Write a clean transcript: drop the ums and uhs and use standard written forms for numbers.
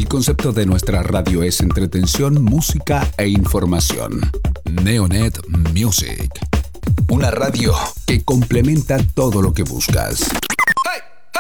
El concepto de nuestra radio es entretención, música e información. Neonet Music. Una radio que complementa todo lo que buscas.